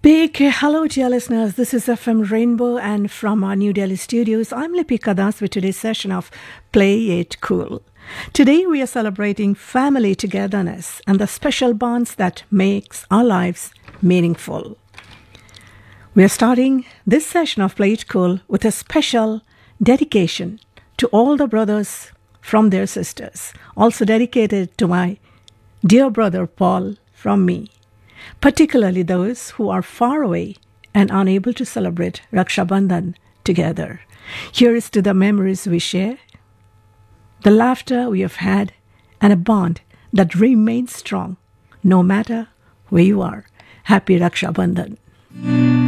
Big hello, dear listeners. This is FM Rainbow, and from our New Delhi studios, I'm Lipika Das with today's session of Play It Cool. Today, we are celebrating family togetherness and the special bonds that makes our lives meaningful. We are starting this session of Play It Cool with a special dedication to all the brothers from their sisters, also dedicated to my dear brother Paul from me, particularly those who are far away and unable to celebrate Raksha Bandhan together. Here is to the memories we share, the laughter we have had, and a bond that remains strong no matter where you are. Happy Raksha Bandhan.